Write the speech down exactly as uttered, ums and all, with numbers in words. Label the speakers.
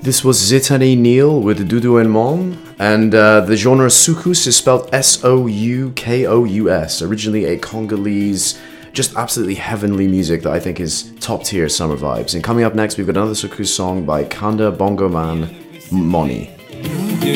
Speaker 1: This was Zitani Neil with Dudu and Mon, and uh, the genre soukous is spelled S O U K O U S, originally a Congolese, just absolutely heavenly music that I think is top tier summer vibes. And coming up next, we've got another soukous song by Kanda Bongo Man Moni.